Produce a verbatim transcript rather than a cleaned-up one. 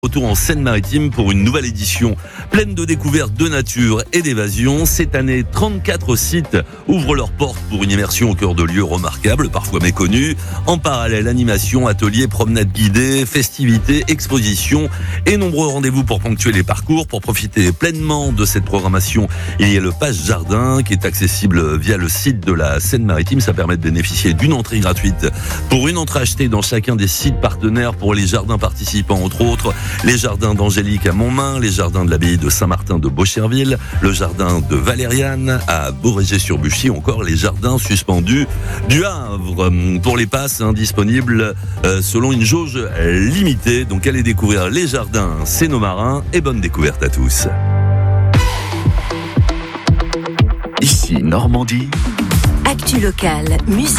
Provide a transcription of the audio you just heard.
Retour en Seine-Maritime pour une nouvelle édition pleine de découvertes de nature et d'évasion. Cette année, trente-quatre sites ouvrent leurs portes pour une immersion au cœur de lieux remarquables, parfois méconnus. En parallèle, animation, ateliers, promenades guidées, festivités, expositions et nombreux rendez-vous pour ponctuer les parcours. Pour profiter pleinement de cette programmation, il y a le Pass Jardin qui est accessible via le site de la Seine-Maritime. Ça permet de bénéficier d'une entrée gratuite pour une entrée achetée dans chacun des sites partenaires pour les jardins participants, entre autres. Les jardins d'Angélique à Montmain, les jardins de l'abbaye de Saint-Martin de Beaucherville, le jardin de Valériane à Beauregé-sur-Buchy, encore les jardins suspendus du Havre. Pour les passes hein, disponibles euh, selon une jauge limitée. Donc allez découvrir les jardins, c'est nos marins et bonne découverte à tous. Ici Normandie. Actu locale, musique.